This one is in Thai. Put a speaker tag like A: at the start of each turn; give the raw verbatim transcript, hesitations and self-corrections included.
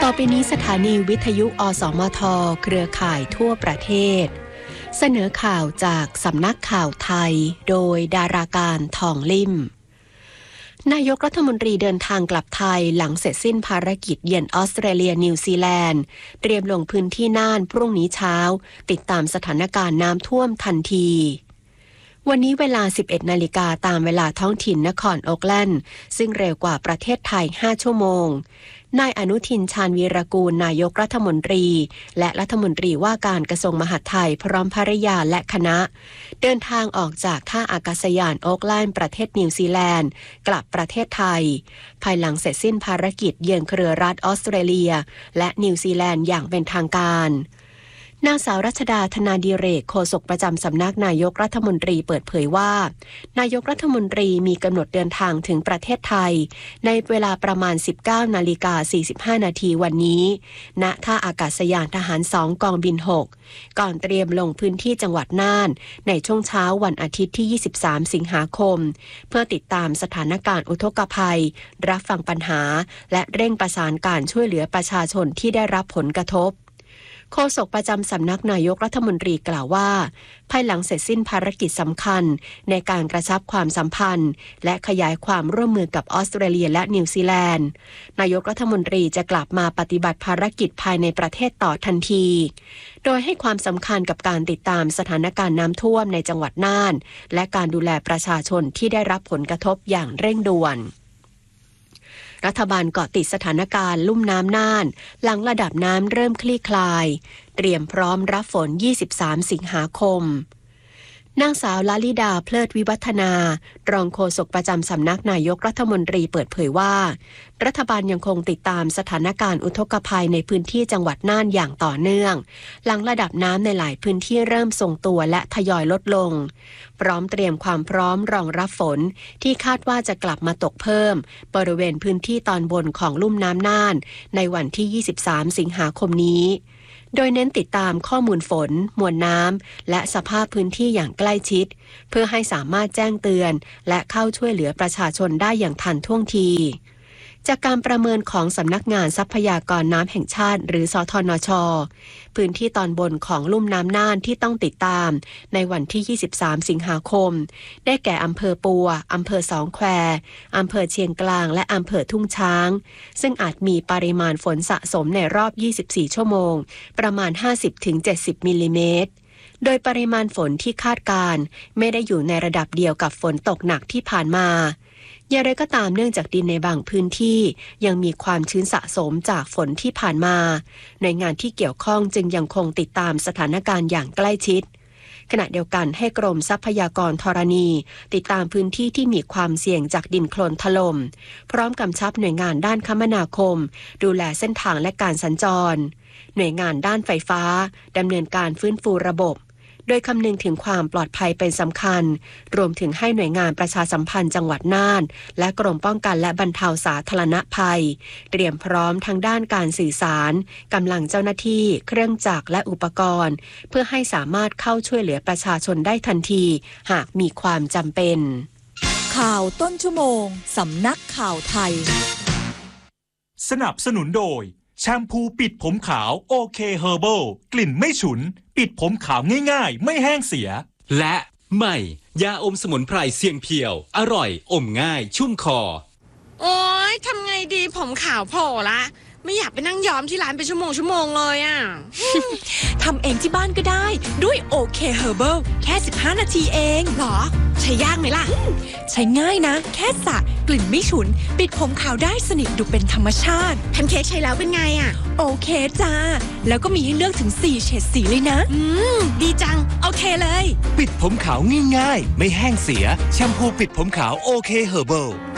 A: ต่อไปนี้สถานีวิทยุอสมทเครือข่ายทั่วประเทศเสนอข่าวจากสำนักข่าวไทยโดยดาราการทองลิ่มนายกรัฐมนตรีเดินทางกลับไทยหลังเสร็จสิ้นภารกิจเยือนออสเตรเลียนิวซีแลนด์เตรียมลงพื้นที่น่านพรุ่งนี้เช้าติดตามสถานการณ์น้ำท่วมทันทีวันนี้เวลา สิบเอ็ดนาฬิกาตามเวลาท้องถิ่นนครโอ๊คแลนด์ซึ่งเร็วกว่าประเทศไทยห้าชั่วโมงนายอนุทินชาญวีรกูลนายกรัฐมนตรีและรัฐมนตรีว่าการกระทรวงมหาดไทยพร้อมภริยาและคณะเดินทางออกจากท่าอากาศยานโอ๊คแลนด์ประเทศนิวซีแลนด์กลับประเทศไทยภายหลังเสร็จสิ้นภารกิจเยือนเครือรัฐออสเตรเลียและนิวซีแลนด์อย่างเป็นทางการนางสาวรัชดาธนาดิเรกโฆษกประจำสำนักนายกรัฐมนตรีเปิดเผยว่านายกรัฐมนตรีมีกำหนดเดินทางถึงประเทศไทยในเวลาประมาณ สิบเก้านาฬิกาสี่สิบห้านาทีวันนี้ณท่าอากาศยานทหารสองกองบินหกก่อนเตรียมลงพื้นที่จังหวัดน่านในช่วงเช้าวันอาทิตย์ที่ยี่สิบสามสิงหาคมเพื่อติดตามสถานการณ์อุทกภัยรับฟังปัญหาและเร่งประสานการช่วยเหลือประชาชนที่ได้รับผลกระทบโฆษกประจำสำนักนายกรัฐมนตรีกล่าวว่าภายหลังเสร็จสิ้นภารกิจสำคัญในการกระชับความสัมพันธ์และขยายความร่วมมือกับออสเตรเลียและนิวซีแลนด์นายกรัฐมนตรีจะกลับมาปฏิบัติภารกิจภายในประเทศต่อทันทีโดยให้ความสำคัญกับการติดตามสถานการณ์น้ำท่วมในจังหวัดน่านและการดูแลประชาชนที่ได้รับผลกระทบอย่างเร่งด่วนรัฐบาลเกาะติดสถานการณ์ลุ่มน้ำน่านหลังระดับน้ำเริ่มคลี่คลายเตรียมพร้อมรับฝนยี่สิบสามสิงหาคมนางสาวลลิดาเพลิดวิวัฒนารองโฆษกประจำสำนักนายกรัฐมนตรีเปิดเผยว่ารัฐบาลยังคงติดตามสถานการณ์อุทกภัยในพื้นที่จังหวัดน่านอย่างต่อเนื่องหลังระดับน้ำในหลายพื้นที่เริ่มทรงตัวและทยอยลดลงพร้อมเตรียมความพร้อมรองรับฝนที่คาดว่าจะกลับมาตกเพิ่มบริเวณพื้นที่ตอนบนของลุ่มน้ำน่านในวันที่ยี่สิบสามสิงหาคมนี้โดยเน้นติดตามข้อมูลฝนมวลน้ำและสภาพพื้นที่อย่างใกล้ชิดเพื่อให้สามารถแจ้งเตือนและเข้าช่วยเหลือประชาชนได้อย่างทันท่วงทีจากการประเมินของสำนักงานทรัพยากรน้ำแห่งชาติหรือสทนช.พื้นที่ตอนบนของลุ่มน้ำน่านที่ต้องติดตามในวันที่ยี่สิบสามสิงหาคมได้แก่อำเภอปัวอำเภอสองแควอำเภอเชียงกลางและอำเภอทุ่งช้างซึ่งอาจมีปริมาณฝนสะสมในรอบยี่สิบสี่ชั่วโมงประมาณ ห้าสิบถึงเจ็ดสิบ มิลลิเมตรโดยปริมาณฝนที่คาดการไม่ได้อยู่ในระดับเดียวกับฝนตกหนักที่ผ่านมาอย่างไรก็ตามเนื่องจากดินในบางพื้นที่ยังมีความชื้นสะสมจากฝนที่ผ่านมาหน่วยงานที่เกี่ยวข้องจึงยังคงติดตามสถานการณ์อย่างใกล้ชิดขณะเดียวกันให้กรมทรัพยากรธรณีติดตามพื้นที่ที่มีความเสี่ยงจากดินโคลนถล่มพร้อมกำชับหน่วยงานด้านคมนาคมดูแลเส้นทางและการสัญจรหน่วยงานด้านไฟฟ้าดำเนินการฟื้นฟูระบบโดยคำนึงถึงความปลอดภัยเป็นสำคัญรวมถึงให้หน่วยงานประชาสัมพันธ์จังหวัดน่านและกรมป้องกันและบรรเทาสาธารณภัยเตรียมพร้อมทางด้านการสื่อสารกำลังเจ้าหน้าที่เครื่องจักรและอุปกรณ์เพื่อให้สามารถเข้าช่วยเหลือประชาชนได้ทันทีหากมีความจำเป็น
B: ข่าวต้นชั่วโมงสำนักข่าวไทย
C: สนับสนุนโดยแชมพูปิดผมขาวโอเคเฮอร์เบิลกลิ่นไม่ฉุนปิดผมขาวง่ายๆไม่แห้งเสีย
D: และใหม่ยาอมสมุนไพรเสียงเพียวอร่อยอมง่ายชุ่มคอ
E: โอ๊ยทำไงดีผมขาวโผล่ละไม่อยากไปนั่งย้อมที่ร้านเป็นชั่วโมงชั่วโมงเลยอ่ะ
B: ทำเองที่บ้านก็ได้ด้วยโอเคเฮอร์เบิลแค่สิบห้านาทีเอง
E: หรอใช้ยากไหมล่ะ
B: ใช้ง่ายนะแค่สระกลิ่นไม่ฉุนปิดผมขาวได้สนิทดูเป็นธรรมชาติ
E: แพนเค้กใช้แล้วเป็นไงอ่ะ
B: โอเคจ้าแล้วก็มีให้เลือกถึงสี่เฉดสีเลยนะ
E: อืมดีจังโอเคเลย
C: ปิดผมขาวง่ายๆไม่แห้งเสียแชมพูปิดผมขาวโอเคเฮอร์เบิล